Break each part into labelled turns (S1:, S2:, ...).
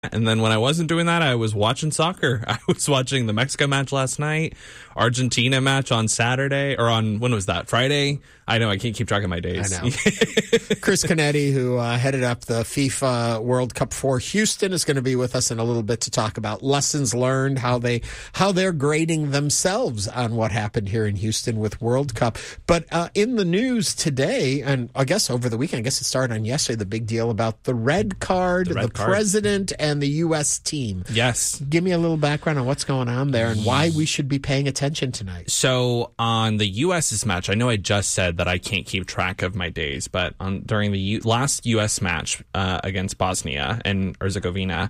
S1: And then when I wasn't doing that, I was watching soccer. I was watching the Mexico match last night, Argentina match on Saturday, or on, when was that, Friday? I know, I can't keep track of my days.
S2: I know. Chris Canetti, who headed up the FIFA World Cup for Houston, is going to be with us in a little bit to talk about lessons learned, how they're grading themselves on what happened here in Houston with World Cup. But in the news today, and I guess over the weekend, I guess it started on yesterday, the big deal about the red card, the president, and the U.S. team.
S1: Yes.
S2: Give me a little background on what's going on there and why we should be paying attention tonight.
S1: So on the U.S.'s match, I know I just said that I can't keep track of my days, but during the last U.S. match against Bosnia and Herzegovina,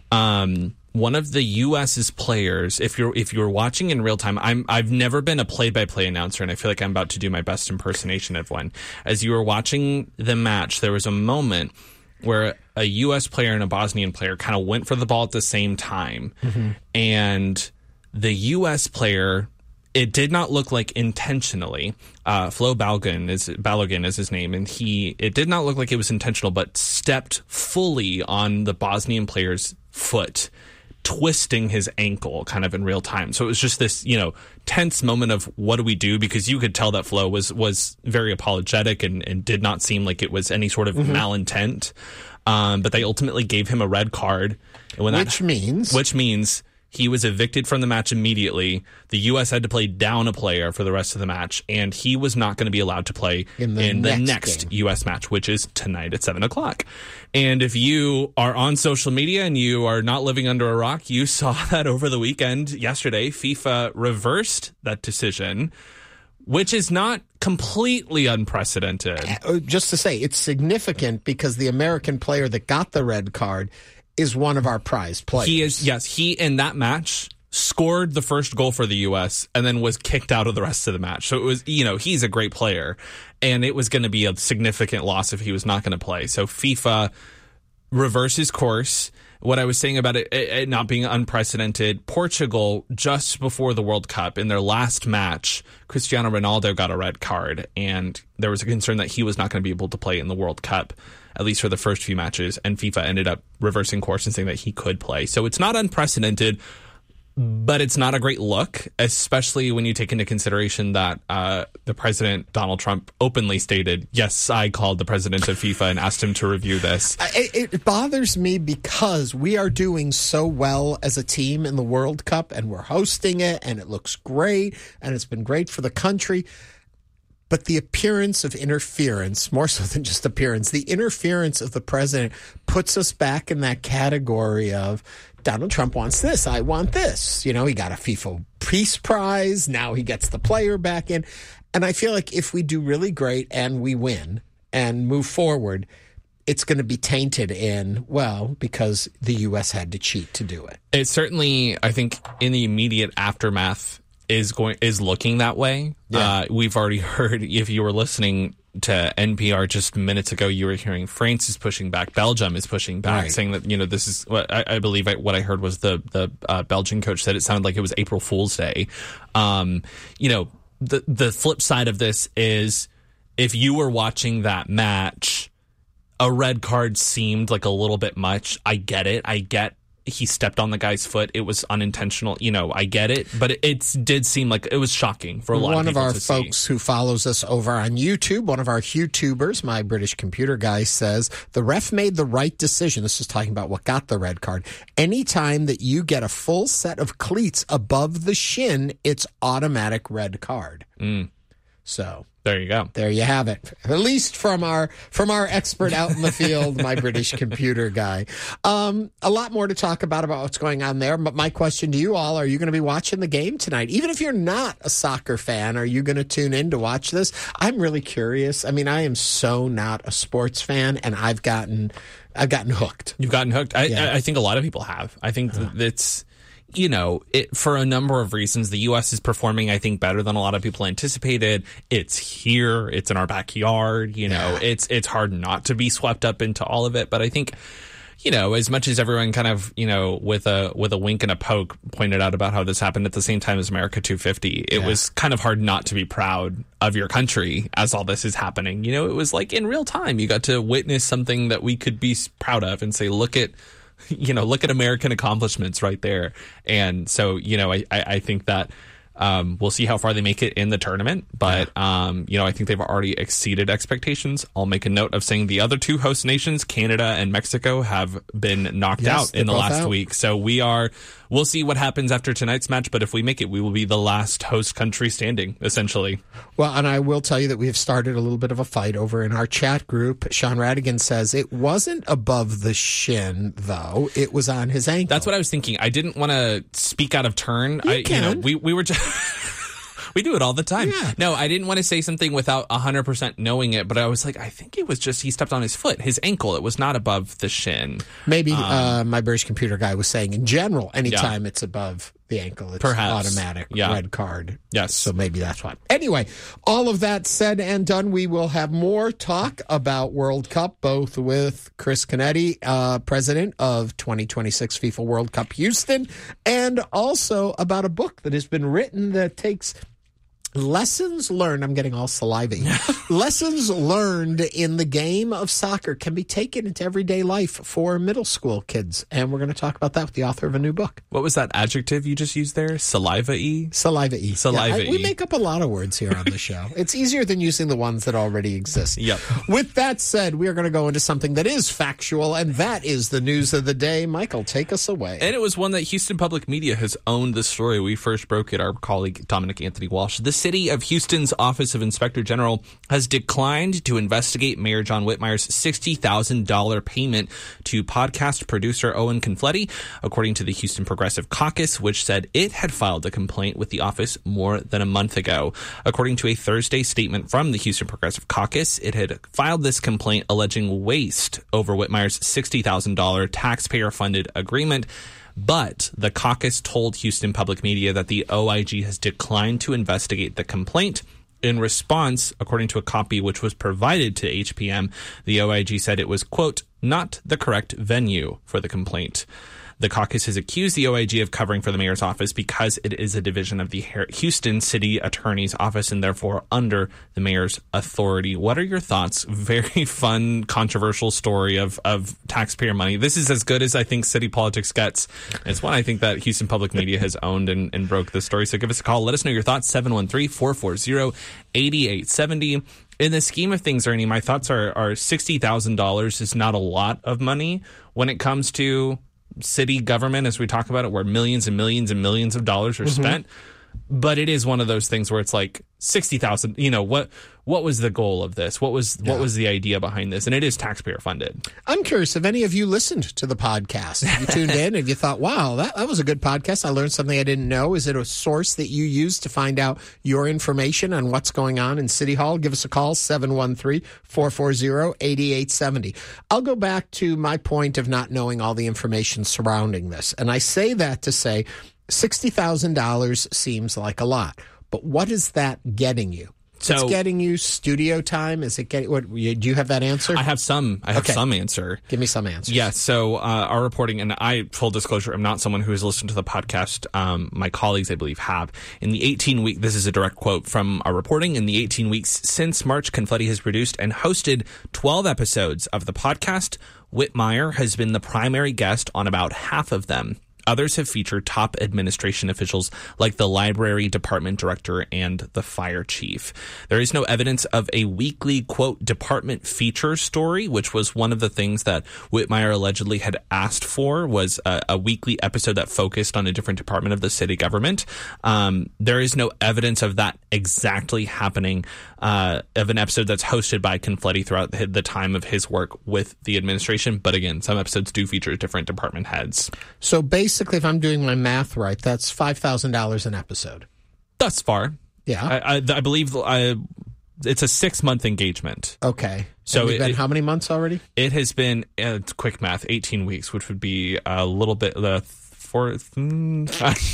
S1: one of the U.S.'s players, if you're watching in real time, I've never been a play-by-play announcer, and I feel like I'm about to do my best impersonation of one. As you were watching the match, there was a moment where a U.S. player and a Bosnian player kind of went for the ball at the same time, and the U.S. player, it did not look like intentionally. Flo Balogun is his name, and it did not look like it was intentional, but stepped fully on the Bosnian player's foot, twisting his ankle kind of in real time. So it was just this, tense moment of what do we do? Because you could tell that Flo was very apologetic and did not seem like it was any sort of malintent. But they ultimately gave him a red card.
S2: Which
S1: means he was evicted from the match immediately. The U.S. had to play down a player for the rest of the match, and he was not going to be allowed to play in the next U.S. match, which is tonight at 7:00. And if you are on social media and you are not living under a rock, you saw that over the weekend. Yesterday, FIFA reversed that decision, which is not completely unprecedented.
S2: Just to say, it's significant because the American player that got the red card is one of our prized players.
S1: He in that match scored the first goal for the U.S. and then was kicked out of the rest of the match. So it was, he's a great player, and it was going to be a significant loss if he was not going to play. So FIFA reverses course. What I was saying about it not being unprecedented, Portugal, just before the World Cup, in their last match, Cristiano Ronaldo got a red card, and there was a concern that he was not going to be able to play in the World Cup, at least for the first few matches, and FIFA ended up reversing course and saying that he could play. So it's not unprecedented, but it's not a great look, especially when you take into consideration that the president, Donald Trump, openly stated, yes, I called the president of FIFA and asked him to review this.
S2: It bothers me because we are doing so well as a team in the World Cup, and we're hosting it, and it looks great, and it's been great for the country. But the appearance of interference, more so than just appearance, the interference of the president puts us back in that category of Donald Trump wants this, I want this. He got a FIFA Peace Prize. Now he gets the player back in. And I feel like if we do really great and we win and move forward, it's going to be tainted because the U.S. had to cheat to do it.
S1: It certainly, I think, in the immediate aftermath, is looking that way. Yeah. We've already heard, if you were listening to NPR just minutes ago, you were hearing France is pushing back, Belgium is pushing back, right, saying that this is what I believe what I heard was the Belgian coach said it sounded like it was April Fool's Day. The flip side of this is if you were watching that match, a red card seemed like a little bit much. I get it. He stepped on the guy's foot. It was unintentional. I get it. But it did seem like it was shocking for a lot of people.
S2: One of our folks who follows us over on YouTube, one of our YouTubers, my British computer guy, says, the ref made the right decision. This is talking about what got the red card. Anytime that you get a full set of cleats above the shin, it's automatic red card. So
S1: there you go.
S2: There you have it. At least from our expert out in the field, my British computer guy. A lot more to talk about what's going on there. But my question to you all, are you going to be watching the game tonight? Even if you're not a soccer fan, are you going to tune in to watch this? I'm really curious. I mean, I am so not a sports fan, and I've gotten hooked.
S1: You've gotten hooked? I think a lot of people have. I think it's... for a number of reasons, the U.S. is performing, I think, better than a lot of people anticipated. It's here. It's in our backyard. It's hard not to be swept up into all of it. But I think, as much as everyone kind of, with a wink and a poke pointed out about how this happened at the same time as America 250, it was kind of hard not to be proud of your country as all this is happening. It was like in real time. You got to witness something that we could be proud of and say, look at look at American accomplishments right there. And so, I think that we'll see how far they make it in the tournament. But, I think they've already exceeded expectations. I'll make a note of saying the other two host nations, Canada and Mexico, have been knocked out in the last week. So we'll see what happens after tonight's match. But if we make it, we will be the last host country standing, essentially.
S2: Well, and I will tell you that we have started a little bit of a fight over in our chat group. Sean Radigan says it wasn't above the shin, though. It was on his ankle.
S1: That's what I was thinking. I didn't want to speak out of turn. We were just... We do it all the time. Yeah. No, I didn't want to say something without 100% knowing it, but I was like, I think it was just he stepped on his foot, his ankle. It was not above the shin.
S2: Maybe my British computer guy was saying in general, anytime it's above the ankle, it's automatic red card.
S1: Yes.
S2: So maybe that's why. Anyway, all of that said and done, we will have more talk about World Cup, both with Chris Canetti, president of 2026 FIFA World Cup Houston, and also about a book that has been written that takes lessons learned. I'm getting all salivy. Lessons learned in the game of soccer can be taken into everyday life for middle school kids. And we're going to talk about that with the author of a new book.
S1: What was that adjective you just used there? Saliva-y?
S2: Saliva-y.
S1: Saliva-y.
S2: We make up a lot of words here on the show. It's easier than using the ones that already exist.
S1: Yep.
S2: With that said, we are going to go into something that is factual, and that is the news of the day. Michael, take us away.
S1: And it was one that Houston Public Media has owned the story. We first broke it, our colleague Dominic Anthony Walsh. The City of Houston's Office of Inspector General has declined to investigate Mayor John Whitmire's $60,000 payment to podcast producer Owen Confletti, according to the Houston Progressive Caucus, which said it had filed a complaint with the office more than a month ago. According to a Thursday statement from the Houston Progressive Caucus, it had filed this complaint alleging waste over Whitmire's $60,000 taxpayer-funded agreement. But the caucus told Houston Public Media that the OIG has declined to investigate the complaint. In response, according to a copy which was provided to HPM, the OIG said it was, quote, not the correct venue for the complaint. The caucus has accused the OIG of covering for the mayor's office because it is a division of the Houston City Attorney's Office and therefore under the mayor's authority. What are your thoughts? Very fun, controversial story of taxpayer money. This is as good as I think city politics gets. It's one I think that Houston Public Media has owned and broke this story. So give us a call. Let us know your thoughts. 713-440-8870. In the scheme of things, Ernie, my thoughts are $60,000 is not a lot of money when it comes to city government, as we talk about it, where millions and millions and millions of dollars are spent. But it is one of those things where it's like 60,000, what was the goal of this? What was the idea behind this? And it is taxpayer funded.
S2: I'm curious if any of you listened to the podcast. If you tuned in and you thought, wow, that was a good podcast. I learned something I didn't know. Is it a source that you use to find out your information on what's going on in City Hall? Give us a call, 713-440-8870. I'll go back to my point of not knowing all the information surrounding this. And I say that to say $60,000 seems like a lot. But what is that getting you? So, it's getting you studio time? Is it getting what? Do you have that answer?
S1: I have some. Some answer.
S2: Give me some answers.
S1: Yeah. So our reporting, and I, full disclosure, I'm not someone who has listened to the podcast. My colleagues, I believe, have. In the 18 week, this is a direct quote from our reporting. In the 18 weeks since March, Confletti has produced and hosted 12 episodes of the podcast. Whitmire has been the primary guest on about half of them. Others have featured top administration officials like the library department director and the fire chief. There is no evidence of a weekly, quote, department feature story, which was one of the things that Whitmire allegedly had asked for, was a weekly episode that focused on a different department of the city government. There is no evidence of that exactly happening, of an episode that's hosted by Confletti throughout the time of his work with the administration. But again, some episodes do feature different department heads.
S2: So basically, if I'm doing my math right, that's $5,000 an episode.
S1: Thus far.
S2: Yeah.
S1: I believe it's a 6-month engagement.
S2: Okay.
S1: So
S2: it's been how many months already?
S1: It has been, quick math, 18 weeks, which would be a little bit,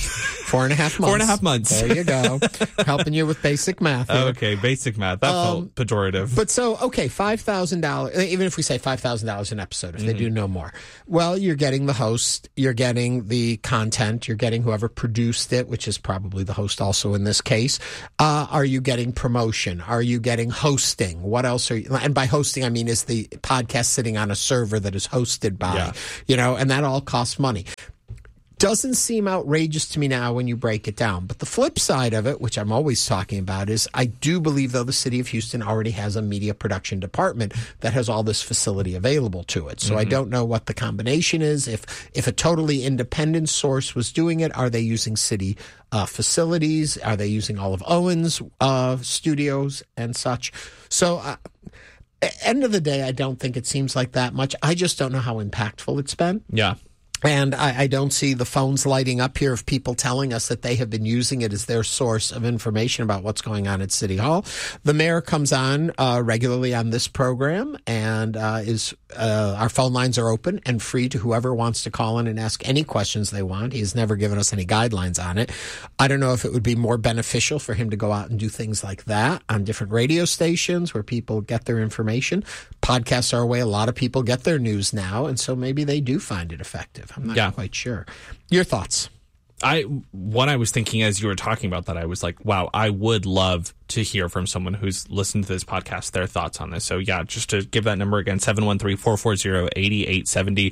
S2: 4.5 months.
S1: 4.5 months.
S2: There you go. Helping you with basic math here.
S1: Okay, basic math. That felt pejorative.
S2: But so, okay, $5,000, even if we say $5,000 an episode, if they do no more, well, you're getting the host, you're getting the content, you're getting whoever produced it, which is probably the host also in this case. Are you getting promotion? Are you getting hosting? What else are you, and by hosting, I mean, is the podcast sitting on a server that is hosted by, and that all costs money. Doesn't seem outrageous to me now when you break it down. But the flip side of it, which I'm always talking about, is I do believe, though, the city of Houston already has a media production department that has all this facility available to it. So I don't know what the combination is. If a totally independent source was doing it, are they using city facilities? Are they using all of Owen's studios and such? So end of the day, I don't think it seems like that much. I just don't know how impactful it's been.
S1: Yeah.
S2: And I don't see the phones lighting up here of people telling us that they have been using it as their source of information about what's going on at City Hall. The mayor comes on regularly on this program, and our phone lines are open and free to whoever wants to call in and ask any questions they want. He has never given us any guidelines on it. I don't know if it would be more beneficial for him to go out and do things like that on different radio stations where people get their information. Podcasts are a way a lot of people get their news now, and so maybe they do find it effective. I'm not quite sure. Your thoughts?
S1: What I was thinking as you were talking about that, I was like, wow, I would love to hear from someone who's listened to this podcast, their thoughts on this. So yeah, just to give that number again, 713-440-8870.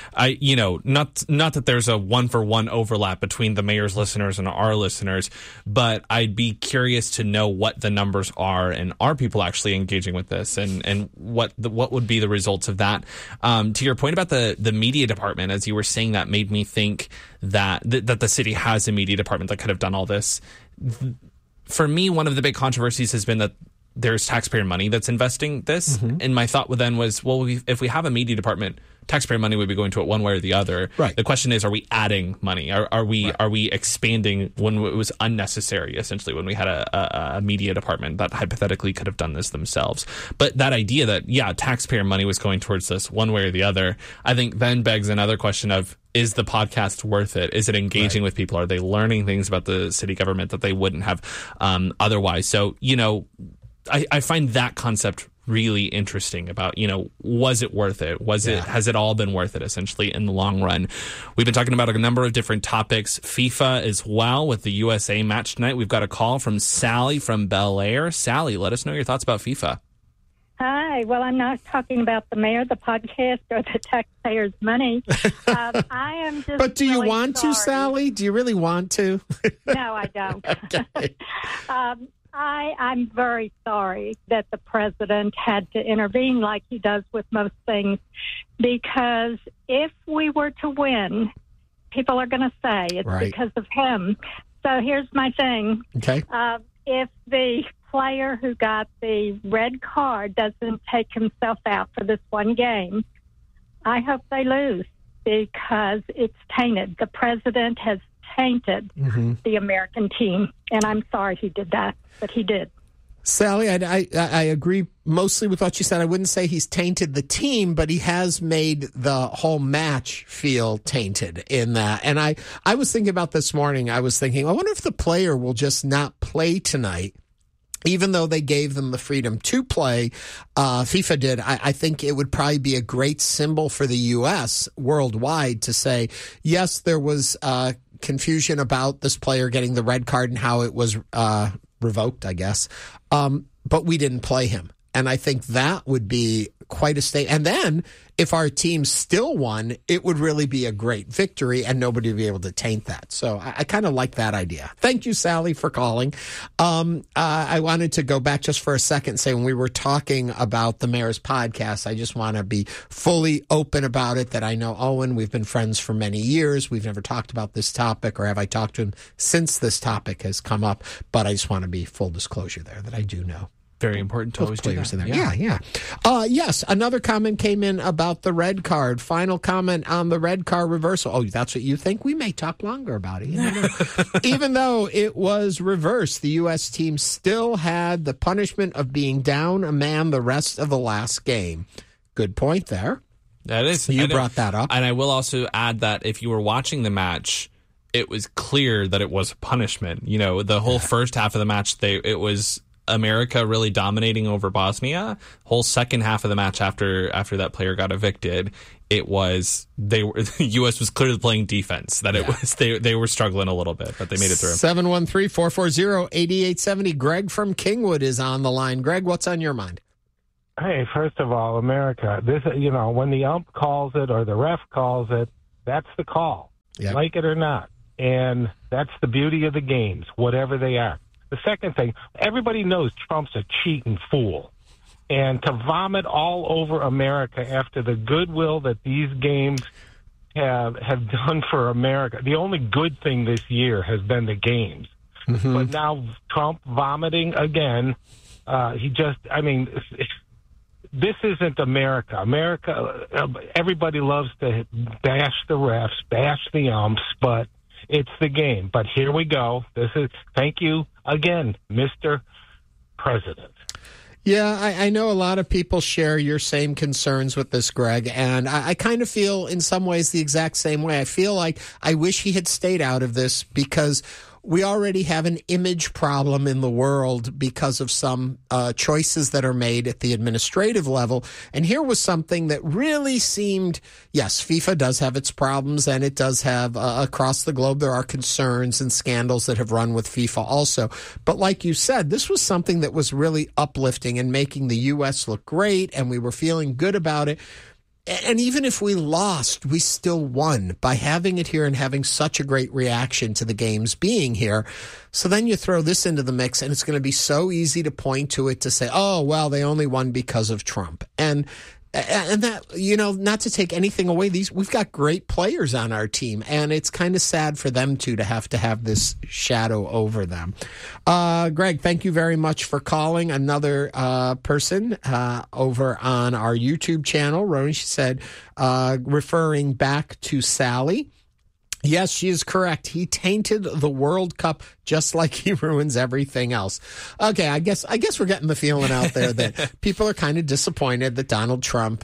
S1: Not that there's a 1-for-1 overlap between the mayor's listeners and our listeners, but I'd be curious to know what the numbers are, and are people actually engaging with this, and what would be the results of that. To your point about the media department, as you were saying, that made me think that the city has a media department that could have done all this. For me, one of the big controversies has been that there's taxpayer money that's investing this. And my thought then was, well, if we have a media department, taxpayer money would be going to it one way or the other.
S2: Right.
S1: The question is, are we adding money? Are we expanding when it was unnecessary, essentially, when we had a media department that hypothetically could have done this themselves? But that idea that, taxpayer money was going towards this one way or the other, I think then begs another question of, is the podcast worth it? Is it engaging with people? Are they learning things about the city government that they wouldn't have otherwise? So, I find that concept really interesting about, was it worth it? Has it all been worth it, essentially, in the long run? We've been talking about a number of different topics, FIFA as well, with the USA match tonight. We've got a call from Sally from Bel Air. Sally, let us know your thoughts about FIFA.
S3: Hi. Well, I'm not talking about the mayor, the podcast, or the taxpayers' money. I am just.
S2: But do you
S3: really
S2: want
S3: sorry.
S2: to, Sally? Do you really want to?
S3: No, I don't.
S2: Okay.
S3: I'm very sorry that the president had to intervene like he does with most things, because if we were to win, people are going to say it's because of him. So here's my thing.
S2: Okay.
S3: If the player who got the red card doesn't take himself out for this one game, I hope they lose, because it's tainted. The president has tainted the American team, and I'm sorry he did that, but he did.
S2: Sally, I agree mostly with what you said. I wouldn't say he's tainted the team, but he has made the whole match feel tainted in that. And I was thinking about this morning. I was thinking, I wonder if the player will just not play tonight. Even though they gave them the freedom to play, FIFA did, I think it would probably be a great symbol for the U.S. worldwide to say, yes, there was confusion about this player getting the red card and how it was revoked, I guess, but we didn't play him. And I think that would be quite a state. And then if our team still won, it would really be a great victory and nobody would be able to taint that. So I kind of like that idea. Thank you, Sally, for calling. I wanted to go back just for a second and say, when we were talking about the mayor's podcast, I just want to be fully open about it, that I know Owen, we've been friends for many years. We've never talked about this topic, or have I talked to him since this topic has come up? But I just want to be full disclosure there that I do know.
S1: Very important to always do that.
S2: In there. Yeah. Yes, another comment came in about the red card. Final comment on the red card reversal. Oh, that's what you think? We may talk longer about it. Even though it was reversed, the U.S. team still had the punishment of being down a man the rest of the last game. Good point there.
S1: That is.
S2: You brought that up.
S1: And I will also add that if you were watching the match, it was clear that it was punishment. The whole first half of the match, it was America really dominating over Bosnia. Whole second half of the match after that player got evicted, it was the U.S. was clearly playing defense. That it was they were struggling a little bit, but they made it through.
S2: 713-440-8870. Greg from Kingwood is on the line. Greg, what's on your mind?
S4: Hey, first of all, America, this, when the ump calls it or the ref calls it, that's the call, like it or not. And that's the beauty of the games, whatever they are. The second thing, everybody knows Trump's a cheating fool. And to vomit all over America after the goodwill that these games have done for America. The only good thing this year has been the games. Mm-hmm. But now Trump vomiting again, this isn't America. America, everybody loves to bash the refs, bash the umps, but it's the game. But here we go. Thank you again, Mr. President.
S2: Yeah, I know a lot of people share your same concerns with this, Greg, and I kind of feel in some ways the exact same way. I feel like I wish he had stayed out of this because we already have an image problem in the world because of some choices that are made at the administrative level. And here was something that really seemed, yes, FIFA does have its problems, and it does have, across the globe, there are concerns and scandals that have run with FIFA also. But like you said, this was something that was really uplifting and making the U.S. look great, and we were feeling good about it. And even if we lost, we still won by having it here and having such a great reaction to the games being here. So then you throw this into the mix, and it's going to be so easy to point to it to say, oh, well, they only won because of Trump. And that, not to take anything away, we've got great players on our team, and it's kind of sad for them to have this shadow over them. Greg, thank you very much for calling. Another person over on our YouTube channel wrote, she said, referring back to Sally, yes, she is correct. He tainted the World Cup just like he ruins everything else. Okay, I guess we're getting the feeling out there that people are kind of disappointed that Donald Trump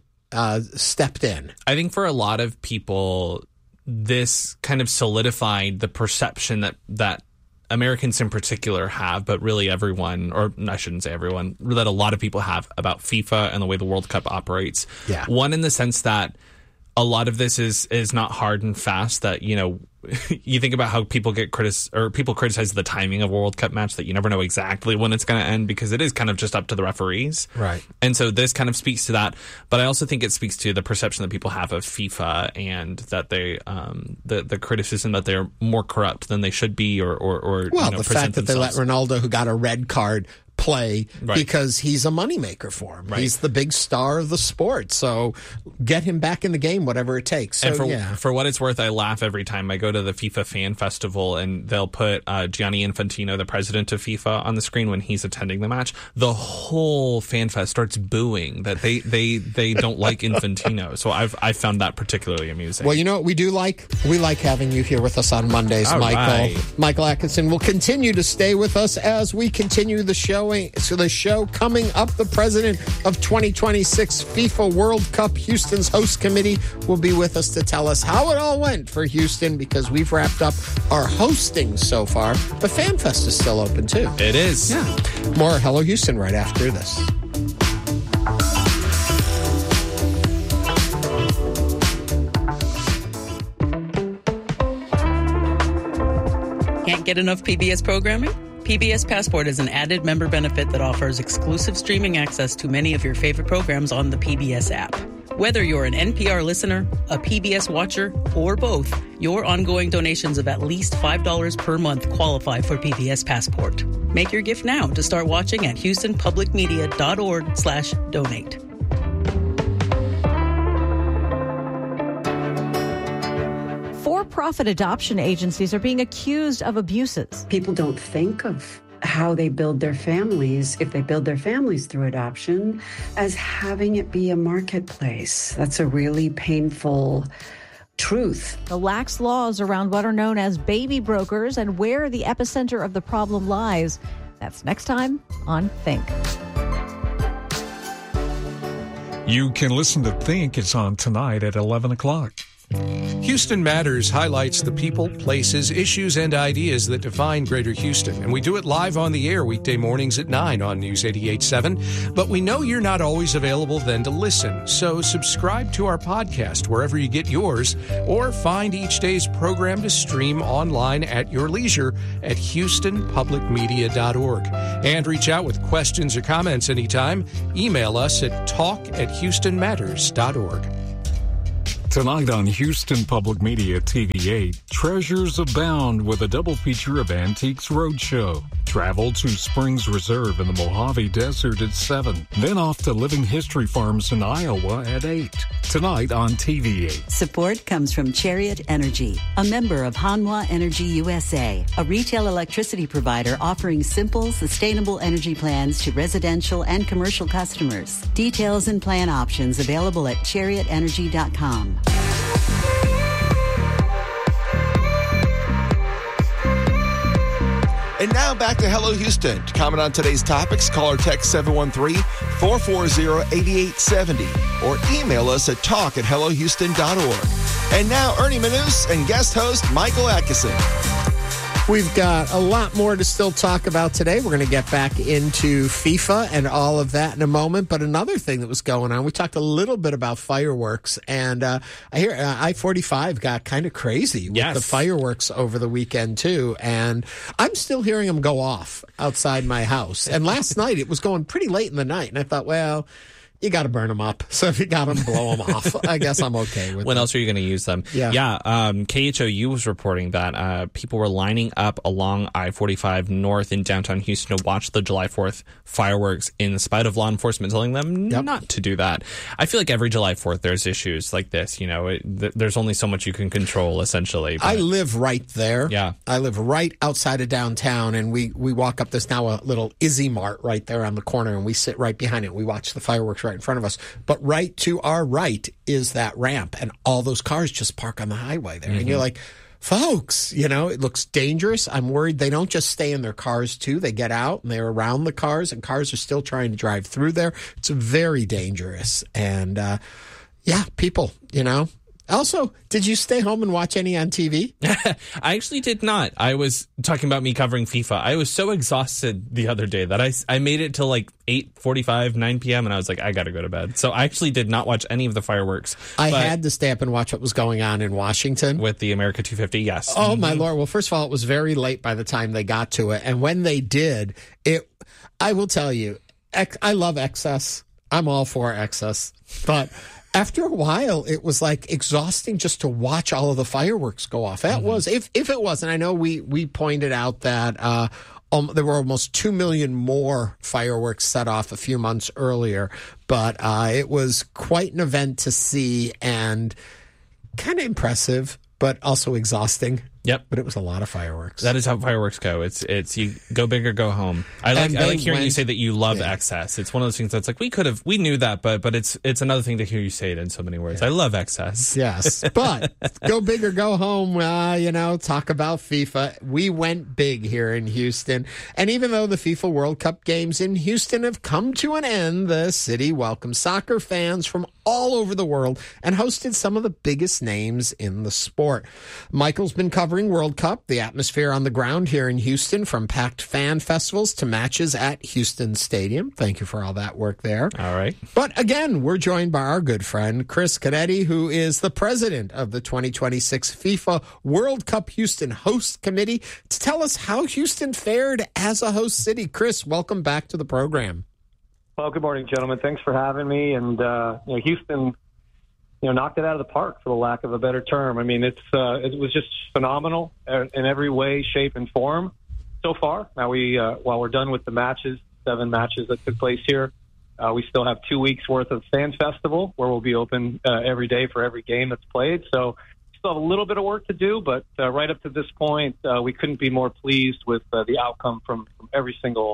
S2: stepped in.
S1: I think for a lot of people, this kind of solidified the perception that Americans in particular have, but really everyone, or I shouldn't say everyone, that a lot of people have about FIFA and the way the World Cup operates. Yeah. One, in the sense that a lot of this is not hard and fast, that, you think about how people people criticize the timing of a World Cup match, that you never know exactly when it's going to end because it is kind of just up to the referees.
S2: Right.
S1: And so this kind of speaks to that. But I also think it speaks to the perception that people have of FIFA, and that they, the criticism that they're more corrupt than they should be, or
S2: the fact that they let Ronaldo, who got a red card, play because he's a moneymaker for him. Right. He's the big star of the sport. So get him back in the game, whatever it takes. So,
S1: and for what it's worth, I laugh every time I go to the FIFA Fan Festival and they'll put Gianni Infantino, the president of FIFA, on the screen when he's attending the match. The whole fan fest starts booing that they don't like Infantino. So I found that particularly amusing.
S2: Well, you know what we do like? We like having you here with us on Mondays, Michael. Right. Michael Atkinson will continue to stay with us as we continue the show. So the show coming up, the president of 2026 FIFA World Cup Houston's host committee will be with us to tell us how it all went for Houston, because we've wrapped up our hosting so far. But FanFest is still open too.
S1: It is.
S2: Yeah. More Hello Houston right after this.
S5: Can't get enough PBS programming? PBS Passport is an added member benefit that offers exclusive streaming access to many of your favorite programs on the PBS app. Whether you're an NPR listener, a PBS watcher, or both, your ongoing donations of at least $5 per month qualify for PBS Passport. Make your gift now to start watching at HoustonPublicMedia.org/donate.
S6: For-profit adoption agencies are being accused of abuses.
S7: People don't think of how they build their families, if they build their families through adoption, as having it be a marketplace. That's a really painful truth.
S6: The lax laws around what are known as baby brokers and where the epicenter of the problem lies. That's next time on Think.
S8: You can listen to Think. It's on tonight at 11 o'clock. Houston Matters highlights the people, places, issues, and ideas that define Greater Houston. And we do it live on the air weekday mornings at 9 on News 88.7. But we know you're not always available then to listen. So subscribe to our podcast wherever you get yours, or find each day's program to stream online at your leisure at HoustonPublicMedia.org. And reach out with questions or comments anytime. Email us at talk@HoustonMatters.org.
S9: Tonight on Houston Public Media TV8, treasures abound with a double feature of Antiques Roadshow. Travel to Springs Reserve in the Mojave Desert at 7. Then off to Living History Farms in Iowa at 8. Tonight on TV8.
S10: Support comes from Chariot Energy, a member of Hanwha Energy USA, a retail electricity provider offering simple, sustainable energy plans to residential and commercial customers. Details and plan options available at chariotenergy.com.
S11: And now back to Hello Houston. To comment on today's topics, call or text 713-440-8870 or email us at talk@hellohouston.org. And now Ernie Manous and guest host Michael Atkinson.
S2: We've got a lot more to still talk about today. We're going to get back into FIFA and all of that in a moment. But another thing that was going on, we talked a little bit about fireworks. And I hear I-45 got kind of crazy with the fireworks over the weekend, too. And I'm still hearing them go off outside my house. And last night, it was going pretty late in the night. And I thought, well, you got to burn them up. So if you got them, blow them off. I guess I'm okay with
S1: When
S2: them.
S1: else are you going to use them?
S2: Yeah.
S1: KHOU was reporting that people were lining up along I-45 north in downtown Houston to watch the July 4th fireworks in spite of law enforcement telling them not to do that. I feel like every July 4th there's issues like this. You know, there's only so much you can control, essentially.
S2: I live right there.
S1: Yeah.
S2: I live right outside of downtown, and we walk up. There's now a little Izzy Mart right there on the corner, and we sit right behind it. We watch the fireworks right in front of us. But right to our right is that ramp, and all those cars just park on the highway there. And you're like, folks, you know, it looks dangerous. I'm worried they don't just stay in their cars, too. They get out, and they're around the cars, and cars are still trying to drive through there. It's very dangerous. And, people, you know. Also, did you stay home and watch any on TV?
S1: I actually did not. I was talking about me covering FIFA. I was so exhausted the other day that I made it till like 8:45, 9 p.m. and I was like, I got to go to bed. So I actually did not watch any of the fireworks.
S2: I had to stay up and watch what was going on in Washington.
S1: With the America 250, yes.
S2: Oh, my Lord. Well, first of all, it was very late by the time they got to it. And when they did, I will tell you, I love excess. I'm all for excess. But after a while, it was like exhausting just to watch all of the fireworks go off. That was, if it wasn't, I know we pointed out that there were almost 2 million more fireworks set off a few months earlier, but it was quite an event to see and kind of impressive, but also exhausting.
S1: Yep.
S2: But it was a lot of fireworks.
S1: That is how fireworks go. It's you go big or go home. I like hearing you say that you love excess. It's one of those things that's like we knew that, but it's another thing to hear you say it in so many words. I love excess.
S2: Yes. But go big or go home, talk about FIFA. We went big here in Houston. And even though the FIFA World Cup games in Houston have come to an end, the city welcomed soccer fans from all over the world and hosted some of the biggest names in the sport. Michael's been covering World Cup, the atmosphere on the ground here in Houston, from packed fan festivals to matches at Houston Stadium. Thank you for all that work there.
S1: All right.
S2: But again, we're joined by our good friend, Chris Canetti, who is the president of the 2026 FIFA World Cup Houston Host Committee, to tell us how Houston fared as a host city. Chris, welcome back to the program.
S12: Well, good morning, gentlemen. Thanks for having me. And, Houston, knocked it out of the park, for the lack of a better term. I mean, it was just phenomenal in every way, shape, and form so far. Now, while we're done with the matches, 7 matches that took place here, we still have 2 weeks worth of fan festival where we'll be open every day for every game that's played. So still have a little bit of work to do, but right up to this point, we couldn't be more pleased with the outcome from every single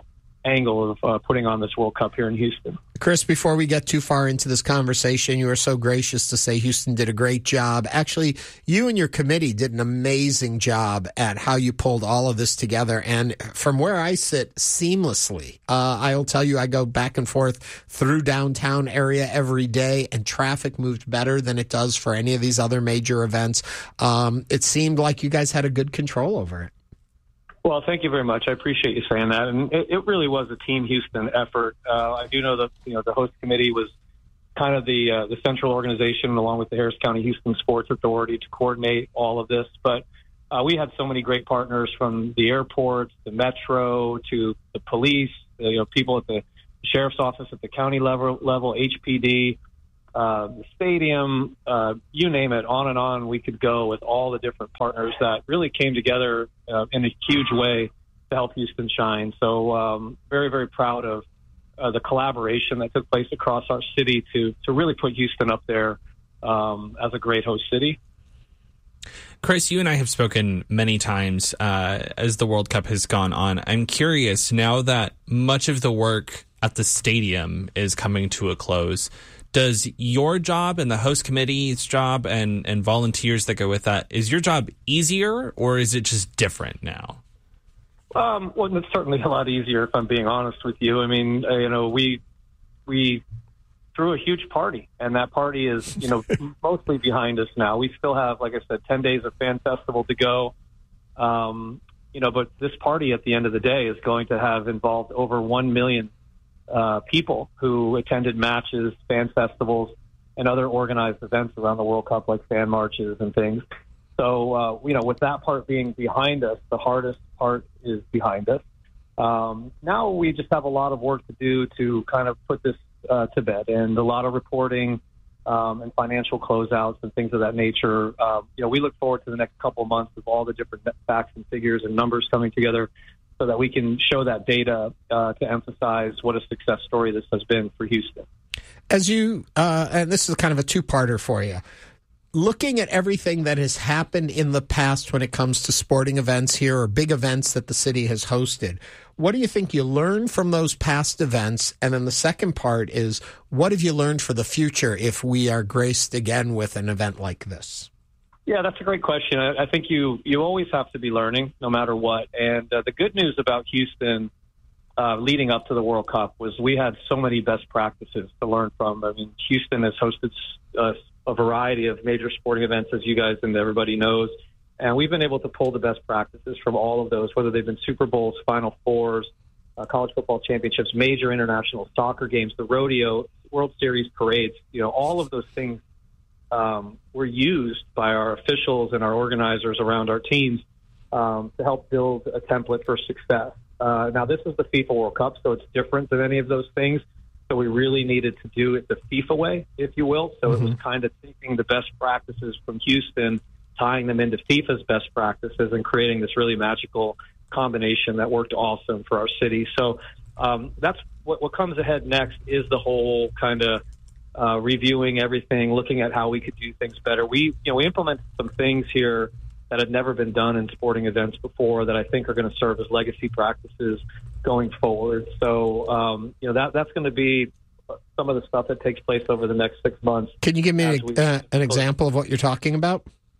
S12: angle of putting on this World Cup here in Houston.
S2: Chris, before we get too far into this conversation, you were so gracious to say Houston did a great job. Actually, you and your committee did an amazing job at how you pulled all of this together. And from where I sit, seamlessly. I'll tell you, I go back and forth through downtown area every day, and traffic moved better than it does for any of these other major events. It seemed like you guys had a good control over it.
S12: Well, thank you very much. I appreciate you saying that. And it really was a Team Houston effort. I do know that the host committee was kind of the central organization, along with the Harris County Houston Sports Authority, to coordinate all of this. But we had so many great partners, from the airports, the metro, to the police, people at the sheriff's office at the county level, HPD, the stadium, you name it, on and on we could go with all the different partners that really came together in a huge way to help Houston shine. So very, very proud of the collaboration that took place across our city to really put Houston up there as a great host city.
S1: Chris, you and I have spoken many times as the World Cup has gone on. I'm curious, now that much of the work at the stadium is coming to a close, does your job and the host committee's job and volunteers that go with that, is your job easier, or is it just different now?
S12: Well, it's certainly a lot easier, if I'm being honest with you. I mean, we threw a huge party, and that party is, mostly behind us now. We still have, like I said, 10 days of Fan Festival to go. But this party at the end of the day is going to have involved over 1 million people who attended matches, fan festivals, and other organized events around the World Cup, like fan marches and things. So, with that part being behind us, the hardest part is behind us. Now we just have a lot of work to do to kind of put this to bed, and a lot of reporting and financial closeouts and things of that nature. We look forward to the next couple of months of all the different facts and figures and numbers coming together, so that we can show that data to emphasize what a success story this has been for Houston.
S2: As you, and this is kind of a two-parter for you, looking at everything that has happened in the past when it comes to sporting events here or big events that the city has hosted, what do you think you learned from those past events? And then the second part is, what have you learned for the future if we are graced again with an event like this?
S12: Yeah, that's a great question. I think you always have to be learning, no matter what. And the good news about Houston leading up to the World Cup was we had so many best practices to learn from. I mean, Houston has hosted a variety of major sporting events, as you guys and everybody knows. And we've been able to pull the best practices from all of those, whether they've been Super Bowls, Final Fours, college football championships, major international soccer games, the rodeo, World Series parades. All of those things were used by our officials and our organizers around our teams to help build a template for success. Now, this is the FIFA World Cup, so it's different than any of those things. So we really needed to do it the FIFA way, if you will. So it was kind of taking the best practices from Houston, tying them into FIFA's best practices, and creating this really magical combination that worked awesome for our city. So that's what comes ahead next, is the whole kind of reviewing everything, looking at how we could do things better. We implemented some things here that had never been done in sporting events before that I think are going to serve as legacy practices going forward. So, that's going to be some of the stuff that takes place over the next 6 months.
S2: Can you give me an example of what you're talking about?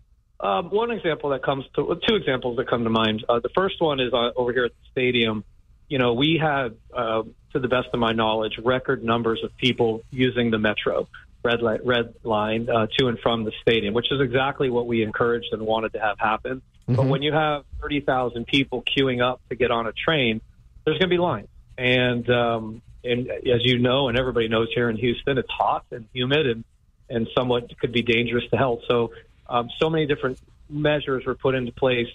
S12: One example that comes to, two examples that come to mind. The first one is over here at the stadium. We had, to the best of my knowledge, record numbers of people using the Metro red line to and from the stadium, which is exactly what we encouraged and wanted to have happen. Mm-hmm. But when you have 30,000 people queuing up to get on a train, there's going to be lines. And as you know, and everybody knows here in Houston, it's hot and humid and somewhat could be dangerous to health. So many different measures were put into place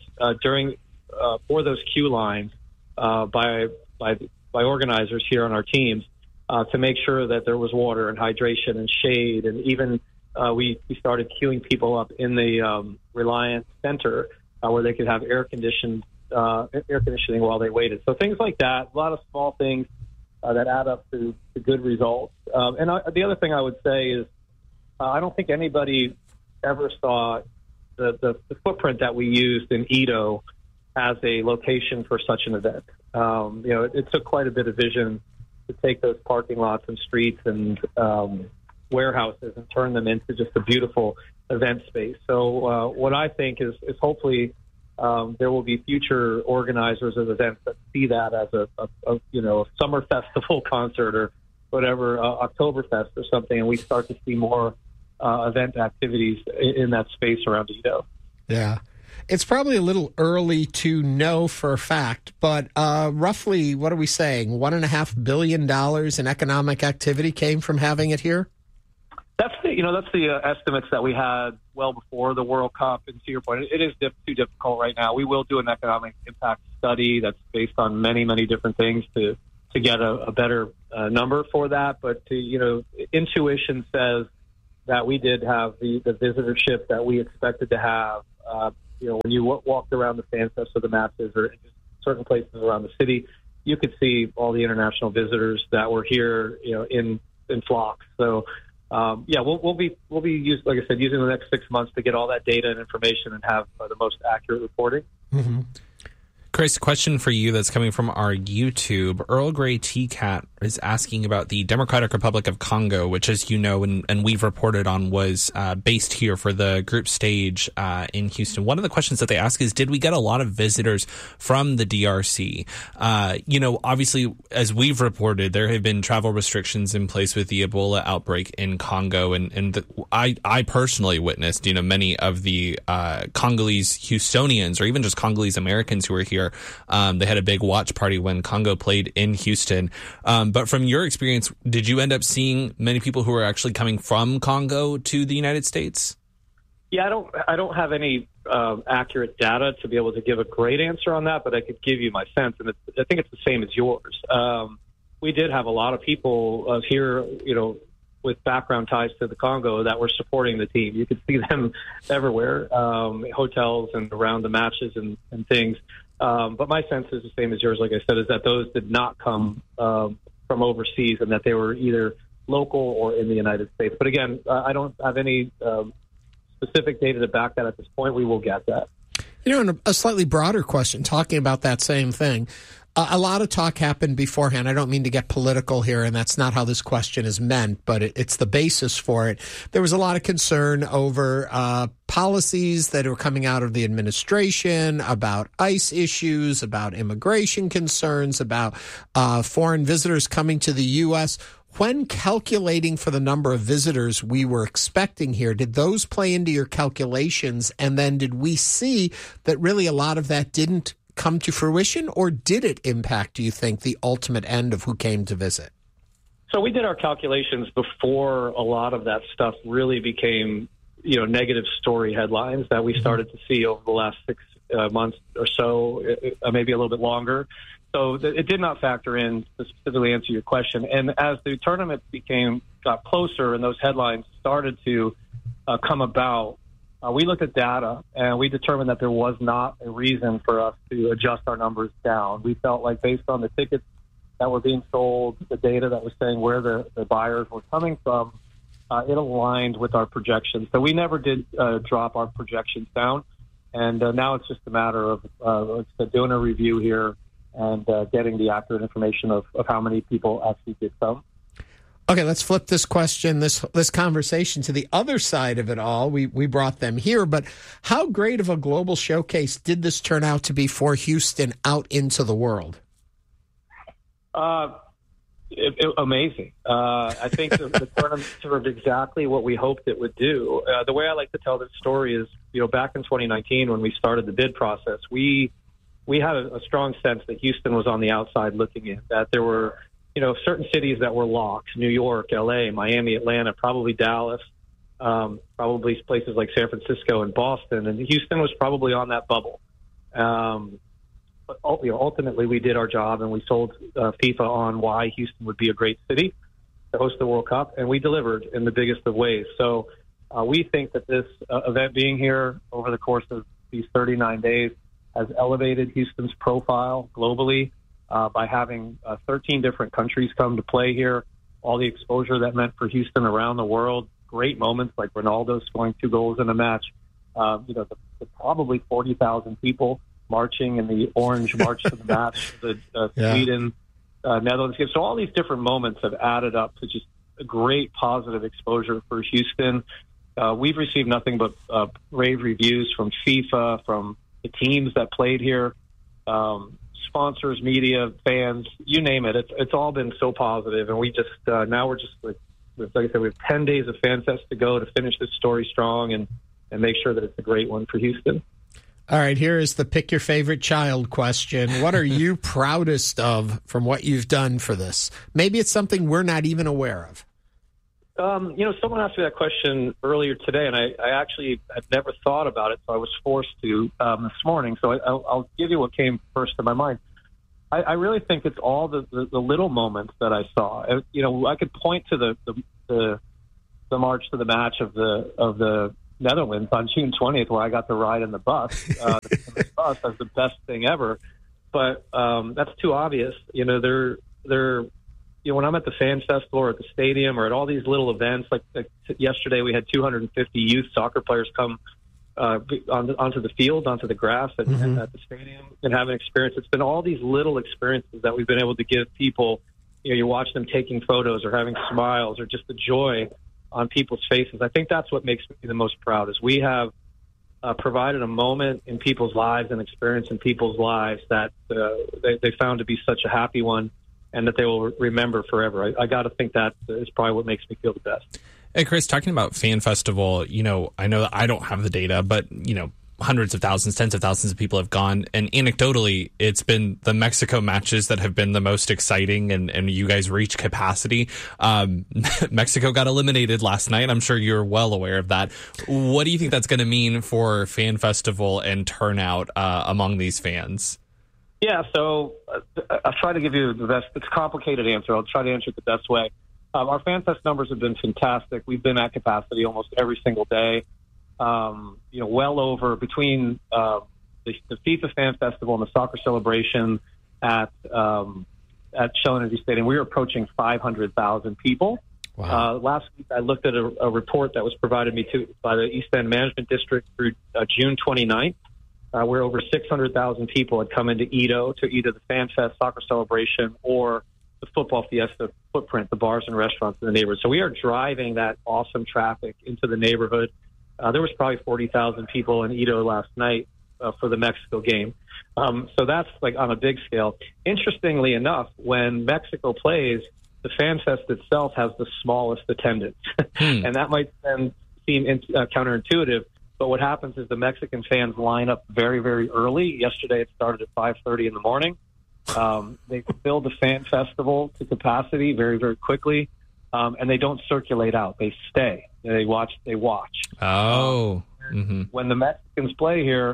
S12: for those queue lines by organizers here on our teams to make sure that there was water and hydration and shade, and even we started queuing people up in the Reliance Center where they could have air conditioning while they waited. So things like that, a lot of small things that add up to good results. The other thing I would say is I don't think anybody ever saw the footprint that we used in Edo as a location for such an event. It took quite a bit of vision to take those parking lots and streets and warehouses and turn them into just a beautiful event space. So what I think is hopefully there will be future organizers of events that see that as a summer festival concert or whatever, Oktoberfest or something, and we start to see more event activities in that space around Edo.
S2: Yeah. It's probably a little early to know for a fact, but roughly, what are we saying? $1.5 billion in economic activity came from having it here?
S12: That's the estimates that we had well before the World Cup. And to your point, it is too difficult right now. We will do an economic impact study that's based on many, many different things to get a better number for that. But intuition says that we did have the visitorship that we expected to have. When you walked around the fan fest of the matches or just certain places around the city, you could see all the international visitors that were here, in flocks. So, we'll be like I said, using the next 6 months to get all that data and information and have the most accurate reporting.
S2: Mm-hmm.
S1: Chris, question for you that's coming from our YouTube. Earl Grey T-Cat is asking about the Democratic Republic of Congo, which, as you know, and we've reported on, was based here for the group stage in Houston. One of the questions that they ask is, did we get a lot of visitors from the DRC? Obviously, as we've reported, there have been travel restrictions in place with the Ebola outbreak in Congo. I personally witnessed, many of the Congolese Houstonians or even just Congolese Americans who were here. They had a big watch party when Congo played in Houston. But from your experience, did you end up seeing many people who were actually coming from Congo to the United States?
S12: Yeah, I don't have any accurate data to be able to give a great answer on that, but I could give you my sense, and I think it's the same as yours. We did have a lot of people here, with background ties to the Congo that were supporting the team. You could see them everywhere, hotels and around the matches and things. But my sense is the same as yours, like I said, is that those did not come from overseas and that they were either local or in the United States. But again, I don't have any specific data to back that at this point. We will get that.
S2: And a slightly broader question, talking about that same thing. A lot of talk happened beforehand. I don't mean to get political here, and that's not how this question is meant, but it's the basis for it. There was a lot of concern over policies that were coming out of the administration, about ICE issues, about immigration concerns, about foreign visitors coming to the U.S. When calculating for the number of visitors we were expecting here, did those play into your calculations? And then did we see that really a lot of that didn't come to fruition, or did it impact, do you think, the ultimate end of who came to visit?
S12: So we did our calculations before a lot of that stuff really became, negative story headlines that we started to see over the last 6 months or so, maybe a little bit longer. So it did not factor in to specifically answer your question. And as the tournament got closer and those headlines started to come about, we looked at data and we determined that there was not a reason for us to adjust our numbers down. We felt like based on the tickets that were being sold, the data that was saying where the buyers were coming from, it aligned with our projections. So we never did drop our projections down. And now it's just a matter of doing a review here and getting the accurate information of how many people actually did come.
S2: Okay, let's flip this question, this conversation to the other side of it all. We brought them here, but how great of a global showcase did this turn out to be for Houston out into the world?
S12: Amazing. I think the tournament served exactly what we hoped it would do. The way I like to tell this story is, back in 2019 when we started the bid process, we had a strong sense that Houston was on the outside looking in, that there were certain cities that were locked: New York, LA, Miami, Atlanta, probably Dallas, probably places like San Francisco and Boston. And Houston was probably on that bubble. But ultimately, we did our job and we sold FIFA on why Houston would be a great city to host the World Cup, and we delivered in the biggest of ways. So we think that this event being here over the course of these 39 days has elevated Houston's profile globally. By having 13 different countries come to play here, all the exposure that meant for Houston around the world, great moments like Ronaldo scoring 2 goals in a match, the probably 40,000 people marching in the orange march to the match, the Sweden, Netherlands game. So all these different moments have added up to just a great positive exposure for Houston. We've received nothing but rave reviews from FIFA, from the teams that played here, sponsors, media, fans, you name it. It's all been so positive, and we just now we're just like I said, we have 10 days of FanFest to go to finish this story strong and make sure that it's a great one for Houston.
S2: All right, here is the pick your favorite child question. What are you proudest of from what you've done for this? Maybe it's something we're not even aware of.
S12: Someone asked me that question earlier today, and I actually had never thought about it, so I was forced to this morning. So I'll give you what came first to my mind. I really think it's all the little moments that I saw. I could point to the march to the match of the Netherlands on June 20th, where I got to ride in the bus. The bus as the best thing ever, but that's too obvious. They're when I'm at the Fan Festival or at the stadium or at all these little events, like yesterday we had 250 youth soccer players come onto the field, onto the grass at the stadium and have an experience. It's been all these little experiences that we've been able to give people. You watch them taking photos or having smiles or just the joy on people's faces. I think that's what makes me the most proud is we have provided a moment in people's lives and experience in people's lives that they found to be such a happy one and that they will remember forever. I got to think that is probably what makes me feel the best.
S1: Hey, Chris, talking about Fan Festival, I know that I don't have the data, but, hundreds of thousands, tens of thousands of people have gone. And anecdotally, it's been the Mexico matches that have been the most exciting and you guys reach capacity. Mexico got eliminated last night. I'm sure you're well aware of that. What do you think that's going to mean for Fan Festival and turnout among these fans?
S12: Yeah, so I'll try to give you the best. It's a complicated answer. I'll try to answer it the best way. Our FanFest numbers have been fantastic. We've been at capacity almost every single day. Well over between the FIFA Fan Festival and the soccer celebration at Shell Energy Stadium, we were approaching 500,000 people. Wow. Last week, I looked at a report that was provided me by the East End Management District through June 29th. Where over 600,000 people had come into Edo to either the FanFest soccer celebration or the football fiesta footprint, the bars and restaurants in the neighborhood. So we are driving that awesome traffic into the neighborhood. There was probably 40,000 people in Edo last night for the Mexico game. So that's like on a big scale. Interestingly enough, when Mexico plays, the FanFest itself has the smallest attendance. And that might then seem counterintuitive. But what happens is the Mexican fans line up very, very early. Yesterday it started at 5:30 in the morning. They fill the Fan Festival to capacity very, very quickly, and they don't circulate out. They stay. They watch. Oh. When the Mexicans play here,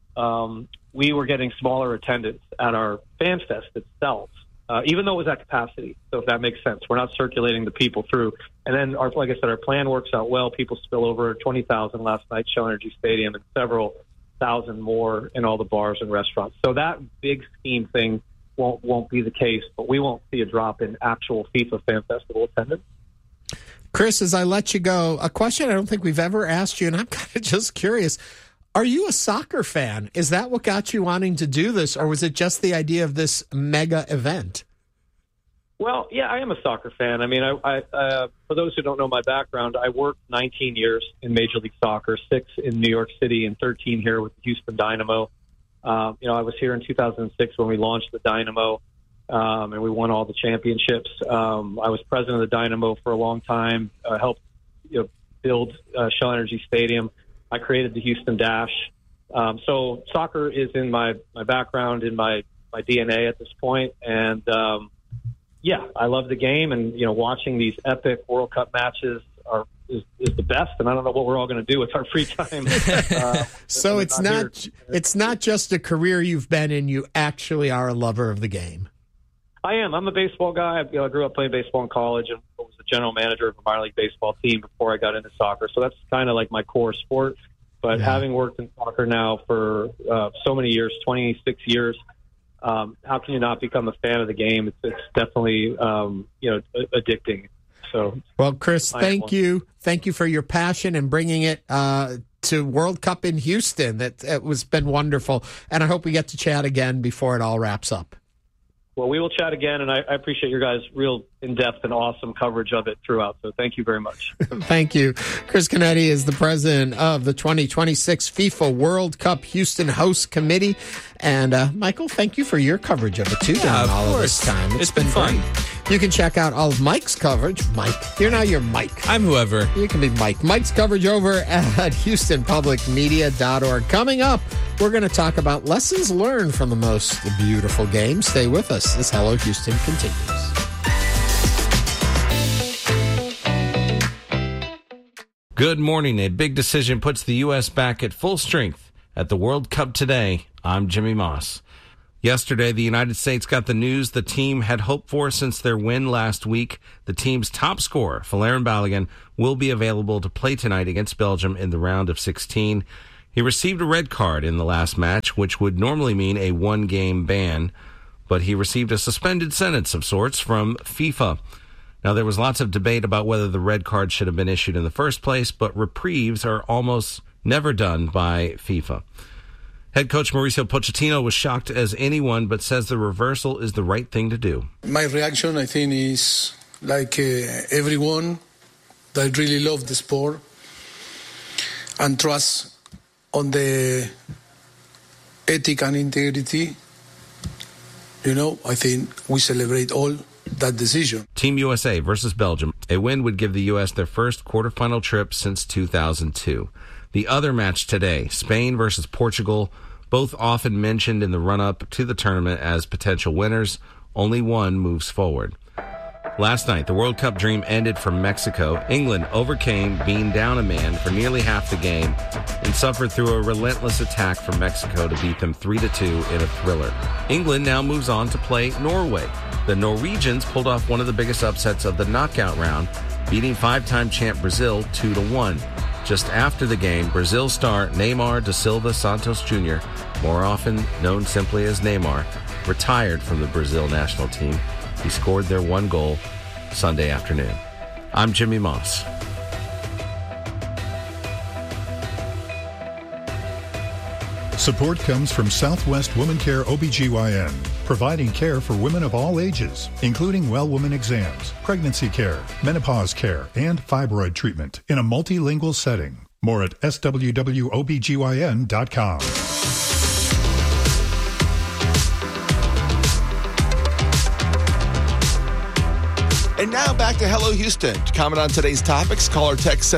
S12: we were getting smaller attendance at our Fan Fest itself, even though it was at capacity. So if that makes sense, we're not circulating the people through. And then, like I said, our plan works out well. People spill over 20,000 last night, Shell Energy Stadium, and several thousand more in all the bars and restaurants. So that big scheme thing won't be the case, but we won't see a drop in actual FIFA Fan Festival attendance.
S2: Chris, as I let you go, a question I don't think we've ever asked you, and I'm kind of just curious. Are you a soccer fan? Is that what got you wanting to do this, or was it just the idea of this mega event?
S12: Well, yeah, I am a soccer fan. I mean, I for those who don't know my background, I worked 19 years in Major League Soccer, 6 in New York City and 13 here with the Houston Dynamo. I was here in 2006 when we launched the Dynamo, and we won all the championships. I was president of the Dynamo for a long time, helped build Shell Energy Stadium. I created the Houston Dash. So soccer is in my background, in my DNA at this point. And, I love the game. And, watching these epic World Cup matches is the best. And I don't know what we're all going to do with our free time.
S2: So it's not just a career you've been in. You actually are a lover of the game.
S12: I am. I'm a baseball guy. I grew up playing baseball in college and was the general manager of a minor league baseball team before I got into soccer. So that's kind of like my core sport. But having worked in soccer now for so many years, 26 years, how can you not become a fan of the game? It's definitely, addicting. So,
S2: well, Chris, thank you. Thank you for your passion and bringing it to to World Cup in Houston. It was been wonderful, and I hope we get to chat again before it all wraps up.
S12: Well, we will chat again, and I appreciate your guys' real in-depth and awesome coverage of it throughout. So thank you very much.
S2: Thank you. Chris Canetti is the president of the 2026 FIFA World Cup Houston Host Committee. And Michael, thank you for your coverage of it, too, during all of this time.
S1: It's been fun.
S2: Great. You can check out all of Mike's coverage. Mike, you're Mike.
S1: I'm whoever.
S2: You can be Mike. Mike's coverage over at HoustonPublicMedia.org. Coming up, we're going to talk about lessons learned from the most beautiful game. Stay with us as Hello Houston continues.
S13: Good morning. A big decision puts the U.S. back at full strength at the World Cup today. I'm Jimmy Moss. Yesterday, the United States got the news the team had hoped for since their win last week. The team's top scorer, Folarin Balogun, will be available to play tonight against Belgium in the round of 16. He received a red card in the last match, which would normally mean a one-game ban, but he received a suspended sentence of sorts from FIFA. Now, there was lots of debate about whether the red card should have been issued in the first place, but reprieves are almost never done by FIFA. Head coach Mauricio Pochettino was shocked as anyone, but says the reversal is the right thing to do.
S14: My reaction, I think, is like everyone that really love the sport and trust on the ethic and integrity. I think we celebrate all that decision.
S13: Team USA versus Belgium. A win would give the U.S. their first quarterfinal trip since 2002. The other match today, Spain versus Portugal, both often mentioned in the run-up to the tournament as potential winners. Only one moves forward. Last night, the World Cup dream ended for Mexico. England overcame being down a man for nearly half the game and suffered through a relentless attack from Mexico to beat them 3-2 in a thriller. England now moves on to play Norway. The Norwegians pulled off one of the biggest upsets of the knockout round, beating five-time champ Brazil 2-1. Just after the game, Brazil star Neymar da Silva Santos Jr., more often known simply as Neymar, retired from the Brazil national team. He scored their one goal Sunday afternoon. I'm Jimmy Moss.
S15: Support comes from Southwest Woman Care OBGYN, providing care for women of all ages, including well woman exams, pregnancy care, menopause care, and fibroid treatment in a multilingual setting. More at swwobgyn.com.
S11: And now back to Hello Houston. To comment on today's topics, call or text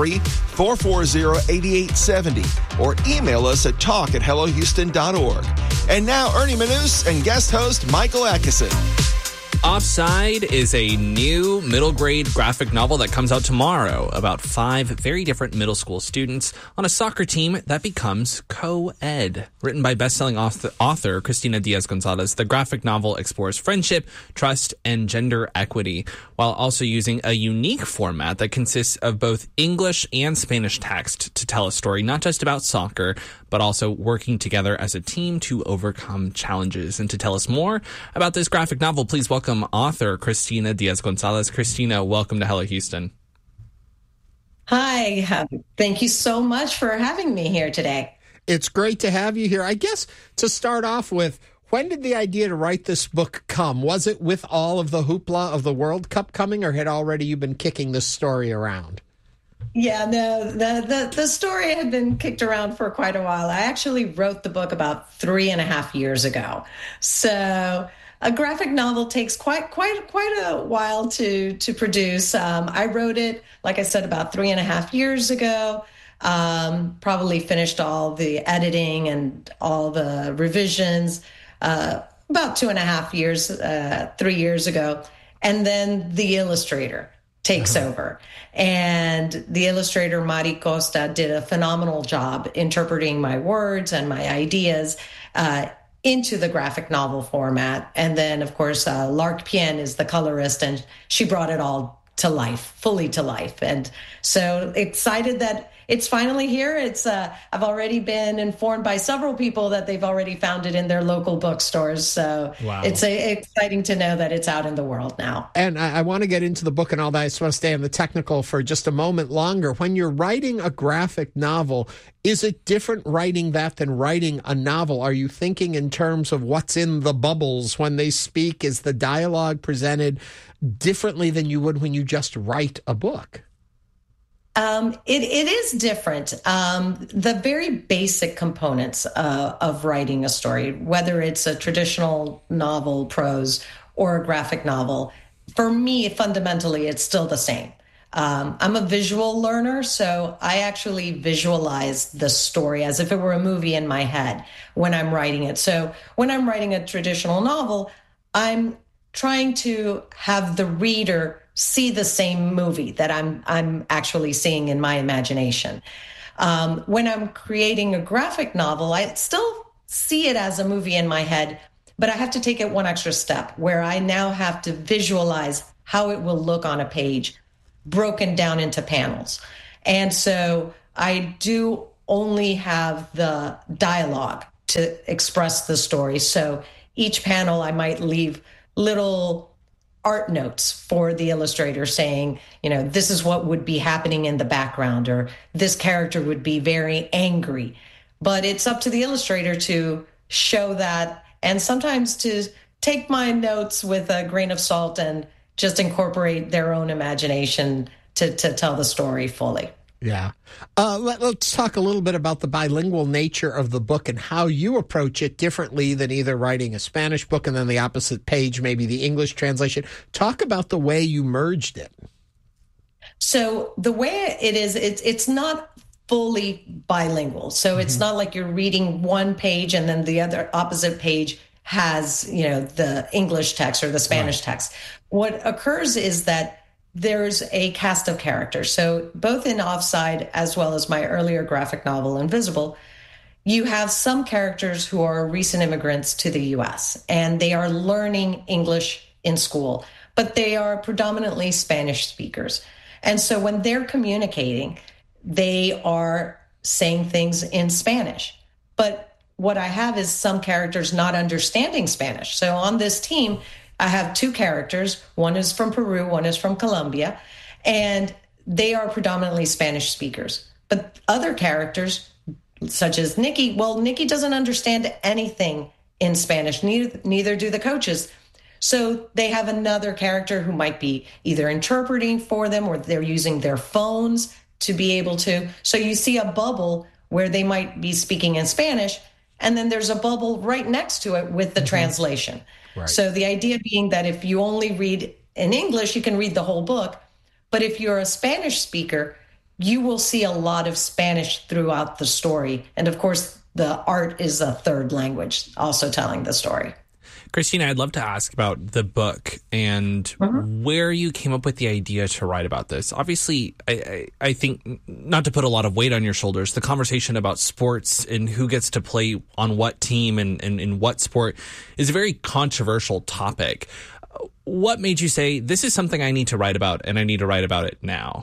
S11: 713-440-8870 or email us at talk@hellohouston.org. And now Ernie Manus and guest host Michael Atkinson.
S1: Offside is a new middle grade graphic novel that comes out tomorrow about 5 very different middle school students on a soccer team that becomes co-ed. Written by best-selling author Cristina Diaz-Gonzalez, the graphic novel explores friendship, trust, and gender equity, while also using a unique format that consists of both English and Spanish text to tell a story not just about soccer, but also working together as a team to overcome challenges. And to tell us more about this graphic novel, please welcome author Cristina Diaz-Gonzalez. Cristina, welcome to Hello Houston.
S16: Hi, thank you so much for having me here today.
S2: It's great to have you here. I guess to start off with, when did the idea to write this book come? Was it with all of the hoopla of the World Cup coming, or had already you been kicking this story around?
S16: Yeah, no, the story had been kicked around for quite a while. I actually wrote the book about 3.5 years ago. So a graphic novel takes quite a while to produce. I wrote it, like I said, about 3.5 years ago. Probably finished all the editing and all the revisions about 2.5 years, 3 years ago. And then the illustrator takes over. And the illustrator, Mari Costa, did a phenomenal job interpreting my words and my ideas into the graphic novel format. And then, of course, Lark Pien is the colorist, and she brought it all to life, fully to life. And so excited that it's finally here. It's I've already been informed by several people that they've already found it in their local bookstores. So it's exciting to know that it's out in the world now.
S2: And I want to get into the book and all that. I just want to stay on the technical for just a moment longer. When you're writing a graphic novel, is it different writing that than writing a novel? Are you thinking in terms of what's in the bubbles when they speak? Is the dialogue presented differently than you would when you just write a book?
S16: It is different. The very basic components of writing a story, whether it's a traditional novel, prose, or a graphic novel, for me, fundamentally, it's still the same. I'm a visual learner, so I actually visualize the story as if it were a movie in my head when I'm writing it. So when I'm writing a traditional novel, I'm trying to have the reader see the same movie that I'm actually seeing in my imagination. When I'm creating a graphic novel, I still see it as a movie in my head, but I have to take it one extra step where I now have to visualize how it will look on a page, broken down into panels. And so I do only have the dialogue to express the story. So each panel I might leave little art notes for the illustrator saying, this is what would be happening in the background, or this character would be very angry. But it's up to the illustrator to show that, and sometimes to take my notes with a grain of salt and just incorporate their own imagination to tell the story fully.
S2: Yeah. Let's talk a little bit about the bilingual nature of the book and how you approach it differently than either writing a Spanish book and then the opposite page, maybe the English translation. Talk about the way you merged it.
S16: So the way it is, it's not fully bilingual. So it's not like you're reading one page and then the other opposite page has, the English text or the Spanish text. What occurs is that there's a cast of characters. So both in Offside as well as my earlier graphic novel, Invisible, you have some characters who are recent immigrants to the U.S. and they are learning English in school, but they are predominantly Spanish speakers. And so when they're communicating, they are saying things in Spanish. But what I have is some characters not understanding Spanish. So on this team, I have two characters. One is from Peru, one is from Colombia, and they are predominantly Spanish speakers. But other characters, such as Nikki, Nikki doesn't understand anything in Spanish, neither do the coaches. So they have another character who might be either interpreting for them or they're using their phones to be able to. So you see a bubble where they might be speaking in Spanish, and then there's a bubble right next to it with the translation. Right. So the idea being that if you only read in English, you can read the whole book. But if you're a Spanish speaker, you will see a lot of Spanish throughout the story. And of course, the art is a third language also telling the story.
S1: Christina, I'd love to ask about the book and where you came up with the idea to write about this. Obviously, I think, not to put a lot of weight on your shoulders, the conversation about sports and who gets to play on what team and in what sport is a very controversial topic. What made you say, this is something I need to write about and I need to write about it now?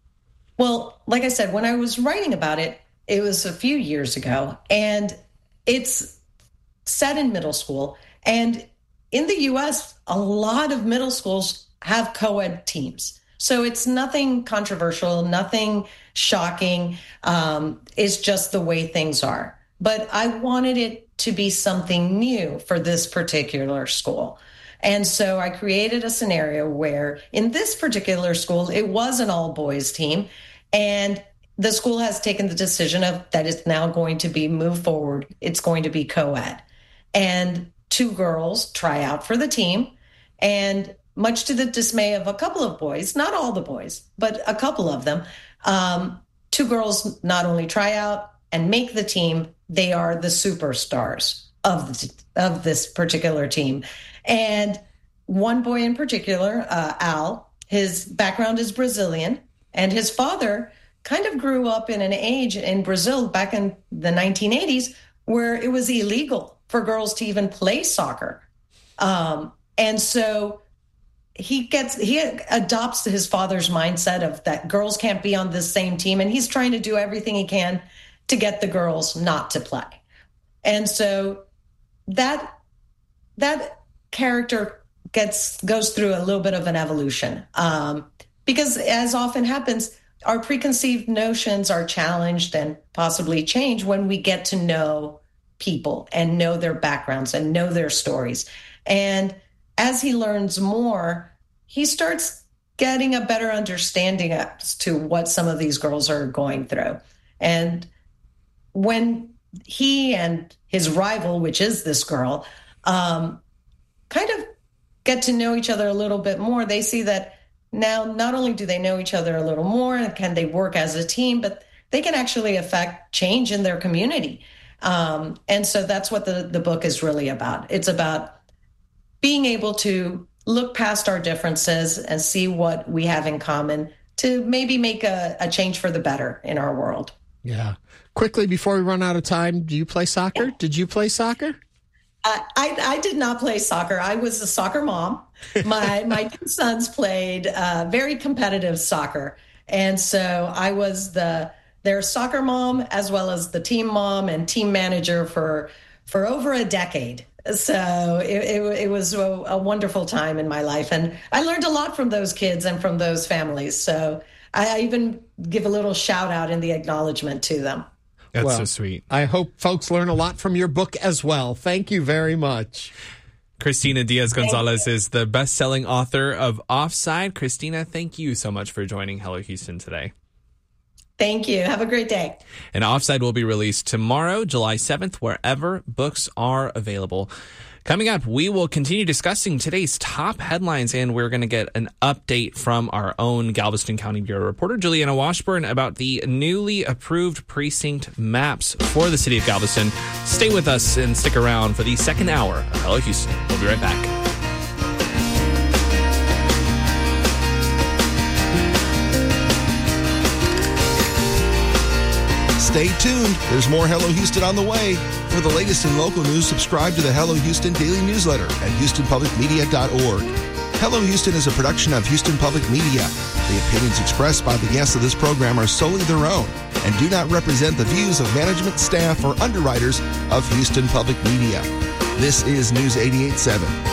S16: Well, like I said, when I was writing about it, it was a few years ago, and it's set in middle school. And in the U.S., a lot of middle schools have co-ed teams. So it's nothing controversial, nothing shocking. It's just the way things are. But I wanted it to be something new for this particular school. And so I created a scenario where in this particular school, it was an all-boys team. And the school has taken the decision that it's now going to be moved forward. It's going to be co-ed. And two girls try out for the team, and much to the dismay of a couple of boys, not all the boys, but a couple of them, two girls not only try out and make the team, they are the superstars of this particular team. And one boy in particular, Al, his background is Brazilian, and his father kind of grew up in an age in Brazil back in the 1980s where it was illegal for girls to even play soccer. And so he adopts his father's mindset of that girls can't be on this same team, and he's trying to do everything he can to get the girls not to play. And so that character goes through a little bit of an evolution, because as often happens, our preconceived notions are challenged and possibly changed when we get to know people and know their backgrounds and know their stories. And as he learns more, he starts getting a better understanding as to what some of these girls are going through. And when he and his rival, which is this girl, kind of get to know each other a little bit more, they see that now not only do they know each other a little more and can they work as a team, but they can actually affect change in their community. And so that's what the book is really about. It's about being able to look past our differences and see what we have in common to maybe make a change for the better in our world.
S2: Yeah. Quickly, before we run out of time, do you play soccer? Did you play soccer?
S16: I did not play soccer. I was a soccer mom. My two sons played very competitive soccer. And so I was their soccer mom as well as the team mom and team manager for over a decade. So it was a wonderful time in my life. And I learned a lot from those kids and from those families. So I even give a little shout out in the acknowledgement to them.
S1: That's so sweet.
S2: I hope folks learn a lot from your book as well. Thank you very much.
S1: Christina Diaz-Gonzalez is the best-selling author of Offside. Christina, thank you so much for joining Hello Houston today.
S16: Thank you. Have a great day.
S1: And Offside will be released tomorrow, July 7th, wherever books are available. Coming up, we will continue discussing today's top headlines, and we're going to get an update from our own Galveston County Bureau reporter, Juliana Washburn, about the newly approved precinct maps for the city of Galveston. Stay with us and stick around for the second hour of Hello Houston. We'll be right back.
S11: Stay tuned. There's more Hello Houston on the way. For the latest in local news, subscribe to the Hello Houston daily newsletter at HoustonPublicMedia.org. Hello Houston is a production of Houston Public Media. The opinions expressed by the guests of this program are solely their own and do not represent the views of management, staff, or underwriters of Houston Public Media. This is News 88.7.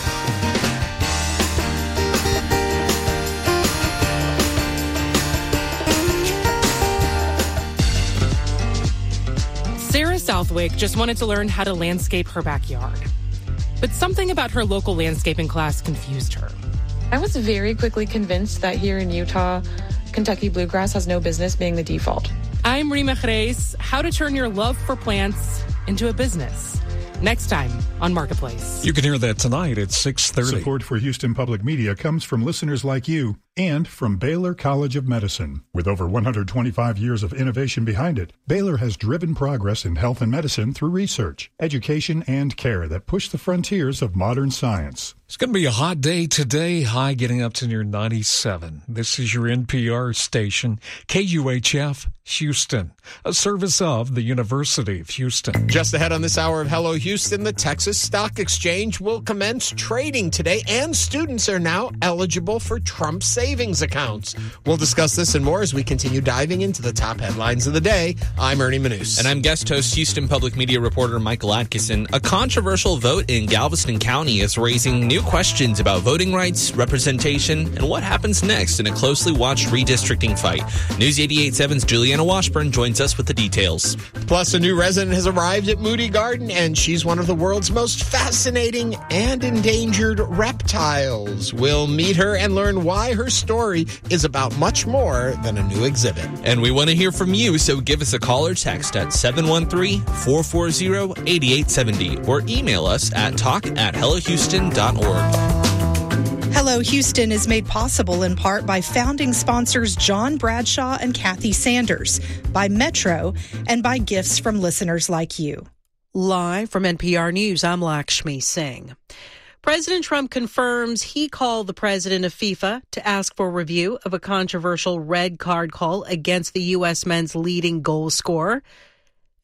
S17: Southwick just wanted to learn how to landscape her backyard. But something about her local landscaping class confused her.
S18: I was very quickly convinced that here in Utah, Kentucky bluegrass has no business being the default.
S17: I'm Rima Jerez. How to turn your love for plants into a business. Next time on Marketplace.
S15: You can hear that tonight at 6:30. Support for Houston Public Media comes from listeners like you and from Baylor College of Medicine. With over 125 years of innovation behind it, Baylor has driven progress in health and medicine through research, education, and care that push the frontiers of modern science.
S8: It's going to be a hot day today, high getting up to near 97. This is your NPR station, KUHF Houston, a service of the University of Houston.
S2: Just ahead on this hour of Hello Houston, the Texas Stock Exchange will commence trading today, and students are now eligible for Trump savings accounts. We'll discuss this and more as we continue diving into the top headlines of the day. I'm Ernie Manous.
S1: And I'm guest host, Houston Public Media reporter Michael Atkinson. A controversial vote in Galveston County is raising new questions about voting rights, representation, and what happens next in a closely watched redistricting fight. News 88.7's Juliana Washburn joins us with the details.
S2: Plus, a new resident has arrived at Moody Garden, and she's one of the world's most fascinating and endangered reptiles. We'll meet her and learn why her story is about much more than a new exhibit.
S1: And we want to hear from you, so give us a call or text at 713-440-8870 or email us at talk@hellohouston.org.
S19: Hello Houston is made possible in part by founding sponsors John Bradshaw and Kathy Sanders, by Metro, and by gifts from listeners like you.
S5: Live from NPR News, I'm Lakshmi Singh. President Trump confirms he called the president of FIFA to ask for review of a controversial red card call against the U.S. men's leading goal scorer.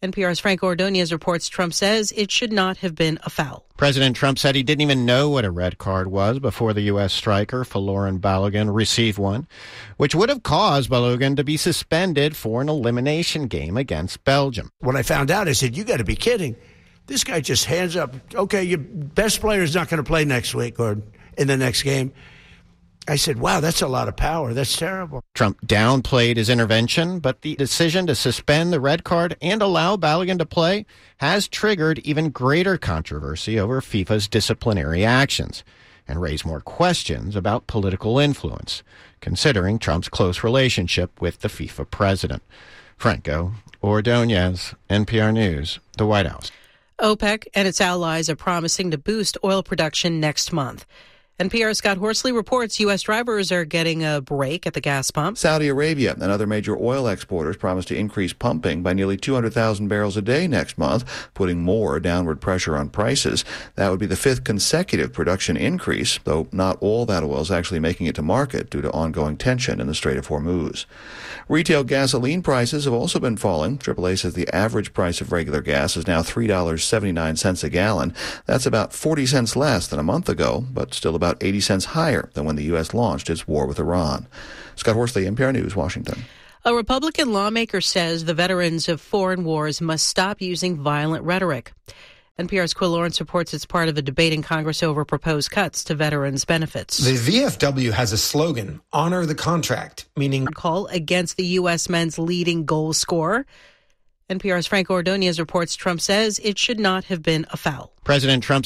S5: NPR's Frank Ordonez reports Trump says it should not have been a foul.
S20: President Trump said he didn't even know what a red card was before the U.S. striker Folarin Balogun received one, which would have caused Balogun to be suspended for an elimination game against Belgium.
S21: When I found out, I said, you got to be kidding. This guy just hands up, okay, your best player is not going to play next week or in the next game. I said, wow, that's a lot of power. That's terrible.
S20: Trump downplayed his intervention, but the decision to suspend the red card and allow Balogun to play has triggered even greater controversy over FIFA's disciplinary actions and raised more questions about political influence, considering Trump's close relationship with the FIFA president. Franco Ordonez, NPR News, the White House.
S5: OPEC and its allies are promising to boost oil production next month. NPR's Scott Horsley reports U.S. drivers are getting a break at the gas pump.
S22: Saudi Arabia and other major oil exporters promise to increase pumping by nearly 200,000 barrels a day next month, putting more downward pressure on prices. That would be the fifth consecutive production increase, though not all that oil is actually making it to market due to ongoing tension in the Strait of Hormuz. Retail gasoline prices have also been falling. AAA says the average price of regular gas is now $3.79 a gallon. That's about 40 cents less than a month ago, but still about 80 cents higher than when the U.S. launched its war with Iran. Scott Horsley, NPR News, Washington.
S5: A Republican lawmaker says the veterans of foreign wars must stop using violent rhetoric. NPR's Quill Lawrence reports it's part of a debate in Congress over proposed cuts to veterans' benefits.
S23: The VFW has a slogan, honor the contract, meaning
S5: call against the U.S. men's leading goal scorer. NPR's Frank Ordonez reports Trump says it should not have been a foul.
S20: President Trump